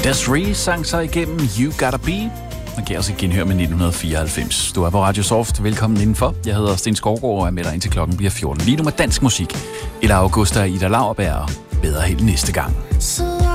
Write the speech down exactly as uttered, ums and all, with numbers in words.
Desiree sang sig igennem You Gotta Be, og gav os et genhør med nitten fireoghalvfems. Du er på Radio Soft. Velkommen indenfor. Jeg hedder Sten Skovgaard og er med dig indtil klokken bliver fjorten. Lige nu med dansk musik. Eller Augusta og Ida Lauerberg. Bedre helt næste gang.